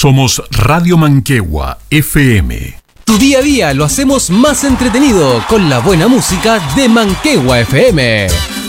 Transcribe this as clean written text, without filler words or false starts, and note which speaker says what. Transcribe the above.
Speaker 1: Somos Radio Manquehue FM.
Speaker 2: Tu día a día lo hacemos más entretenido con la buena música de Manquehue FM.